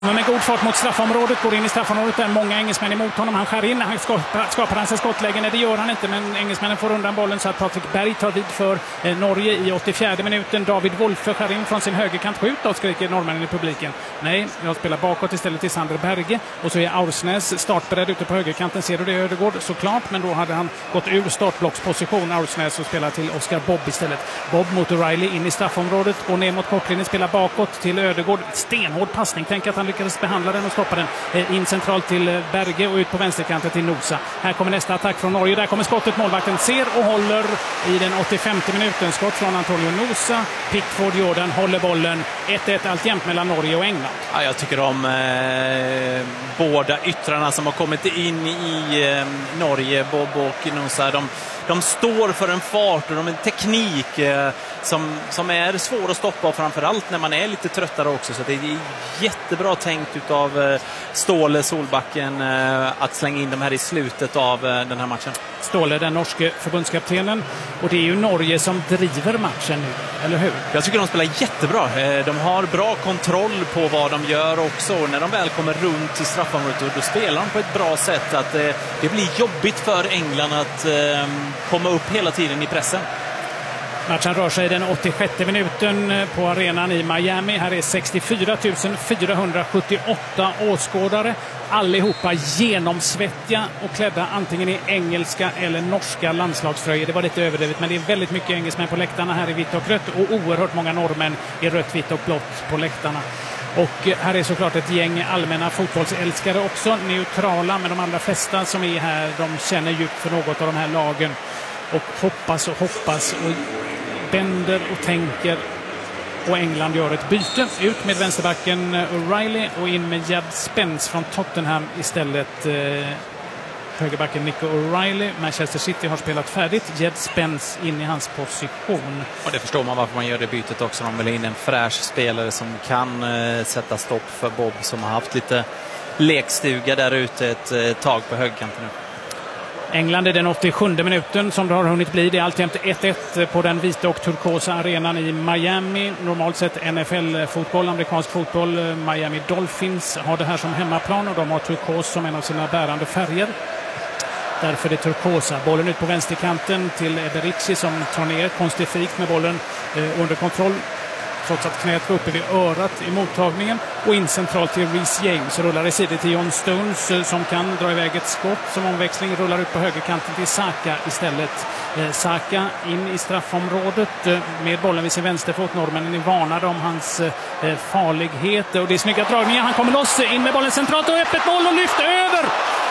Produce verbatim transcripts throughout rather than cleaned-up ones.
Men med god fart mot straffområdet, går in i straffområdet där många engelsmän emot honom. Han skär in, han skapar, skapar han sig skottlägen. Nej, det gör han inte, men engelsmännen får undan bollen så att Patrik Berg tar vid för eh, Norge i åttiofjärde minuten. David Wolfe skär in från sin högerkant. Skjut då, skriker norrmännen i publiken. Nej, jag spelar bakåt istället till Sander Berge. Och så är Aursnes startberedd ute på högerkanten. Ser du det, Ödegård? Såklart, men då hade han gått ur startblocksposition, Aursnes, och spelar till Oscar Bobb istället. Bobb mot O'Reilly in i straffområdet och ner mot kortlinjen, spelar bakåt till Ödegård. Stenhård passning, tänk att han lyckades behandla den och stoppa den eh, in centralt till Berge och ut på vänsterkanten till Nosa. Här kommer nästa attack från Norge. Där kommer skottet, målvakten ser och håller i den åttiofemte minuten. Skott från Antonio Nosa. Pickford Jordan håller bollen. ett ett alltjämt mellan Norge och England. Ja, jag tycker om eh, båda yttrarna som har kommit in i eh, Norge, Bob och Nosa. De, de står för en fart och de en teknik eh, som, som är svår att stoppa, framförallt när man är lite tröttare också. Så det är jättebra tänkt utav eh, Ståle Solbacken eh, att slänga in de här i slutet av eh, den här matchen. Ståle, den norske förbundskaptenen, och det är ju Norge som driver matchen nu, eller hur? Jag tycker de spelar jättebra. Eh, de har bra kontroll på vad de gör också. Och när de väl kommer runt i straffområdet, då spelar de på ett bra sätt att eh, det blir jobbigt för England att eh, komma upp hela tiden i pressen. Matchen rör sig den åttiosjätte minuten på arenan i Miami. Här är sextiofyra tusen fyrahundrasjuttioåtta åskådare. Allihopa genomsvettiga och klädda antingen i engelska eller norska landslagströjor. Det var lite överdrivet, men det är väldigt mycket engelsmän på läktarna här i vitt och rött och oerhört många norrmän i rött, vitt och blått på läktarna. Och här är såklart ett gäng allmänna fotbollsälskare också, neutrala, men de allra flesta som är här, de känner djupt för något av de här lagen och hoppas och hoppas och bänder och tänker, och England gör ett byte. Ut med vänsterbacken O'Reilly och in med Jed Spence från Tottenham istället. Eh, högerbacken Nico O'Reilly. Manchester City har spelat färdigt. Jed Spence in i hans position. Och det förstår man varför man gör det bytet också. De vill in en fräsch spelare som kan eh, sätta stopp för Bob, som har haft lite lekstuga där ute ett eh, tag på högerkanten nu. England är den åttiosjunde minuten som det har hunnit bli. Det är alltjämt ett ett på den vita och turkosa arenan i Miami. Normalt sett N F L-fotboll, amerikansk fotboll. Miami Dolphins har det här som hemmaplan och de har turkos som en av sina bärande färger. Därför är det turkosa. Bollen ut på vänsterkanten till Eberici som tar ner konstifikt med bollen eh, under kontroll. Trots att knät var uppe vid örat i mottagningen. Och in centralt till Reece James. Rullar i sidor till John Stones som kan dra iväg ett skott. Som omväxling rullar ut på högerkanten till Saka istället. Eh, Saka in i straffområdet eh, med bollen vid sin vänsterfot. Norrmännen är varnade om hans eh, farlighet. Och det är snygga dragningar. Han kommer loss in med bollen centralt och öppet mål och lyfter över.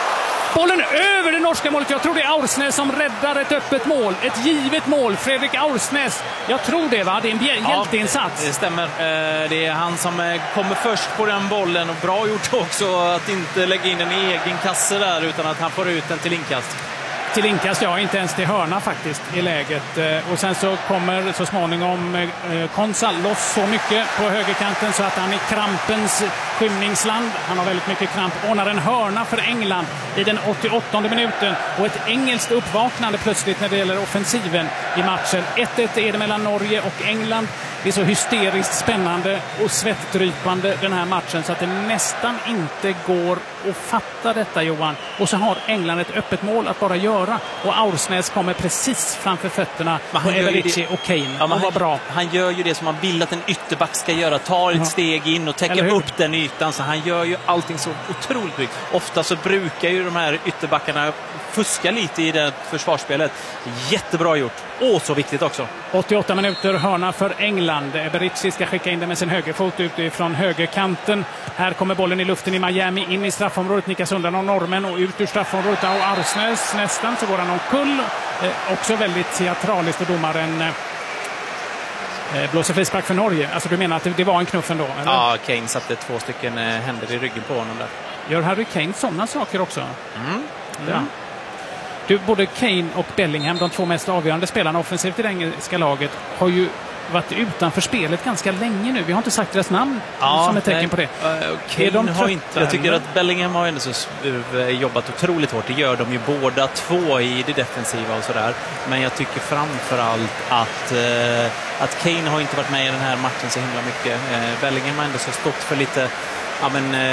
Bollen över det norska målet. Jag tror det är Aursnes som räddar ett öppet mål. Ett givet mål. Fredrik Aursnes. Jag tror det, va? Det är en hjälteinsats. Ja, det stämmer. Det är han som kommer först på den bollen. Och bra gjort också att inte lägga in en egen kasse där, utan att han får ut den till inkast. Till inkast, ja, inte ens till hörna faktiskt i läget. Och sen så kommer så småningom eh, Konsa loss så mycket på högerkanten så att han i krampens skymningsland, han har väldigt mycket kramp, ordnar en hörna för England i den åttioåttonde minuten. Och ett engelskt uppvaknande plötsligt när det gäller offensiven i matchen. ett ett är det mellan Norge och England. Det är så hysteriskt spännande och svettdrypande den här matchen så att det nästan inte går att fatta detta, Johan. Och så har England ett öppet mål att bara göra. Och Aursnes kommer precis framför fötterna på Eberici och Kane. Ja, han, var bra. Han gör ju det som man vill att en ytterback ska göra. Ta ett ja. steg in och täcka upp den ytan. Så han gör ju allting så otroligt byggt. Ofta så brukar ju de här ytterbackarna fuska lite i det försvarsspelet. Jättebra gjort. Och så viktigt också. åttioåtta minuter hörna för England. Eberici ska skicka in den med sin högerfot utifrån högerkanten. Här kommer bollen i luften i Miami. In i straffområdet. Nickas undan av normen och ut ur straffområdet av Aursnes. Nästan så går han omkull. Eh, också väldigt teatraliskt och domaren eh, blåser frispark för Norge. Alltså du menar att det, det var en knuff ändå? Eller? Ja, Kane satte två stycken eh, händer i ryggen på honom där. Gör Harry Kane sådana saker också? Mm. Mm. Ja. Du, både Kane och Bellingham, de två mest avgörande spelarna offensivt i det engelska laget, har ju varit utanför spelet ganska länge nu. Vi har inte sagt deras namn ja, som ett tecken nej. på det. Uh, Kane de har inte, jag tycker att Bellingham har ändå så jobbat otroligt hårt. Det gör de ju båda två i det defensiva och sådär. Men jag tycker framförallt att, uh, att Kane har inte varit med i den här matchen så himla mycket. Uh, Bellingham har ändå så stått för lite ja, men,